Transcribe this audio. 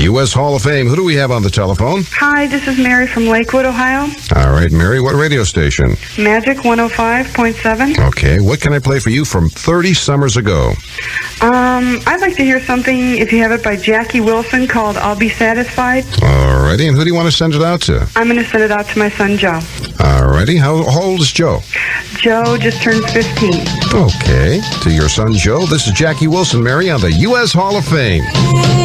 U.S. Hall of Fame. Who do we have on the telephone? Hi, this is Mary from Lakewood, Ohio. All right, Mary, what radio station? Magic 105.7. Okay, what can I play for you from 30 summers ago? I'd like to hear something, if you have it, by Jackie Wilson called I'll Be Satisfied. All righty, and who do you want to send it out to? I'm going to send it out to my son, Joe. All righty, how old is Joe? Joe just turned 15. Okay, to your son Joe, this is Jackie Wilson, Mary, on the U.S. Hall of Fame.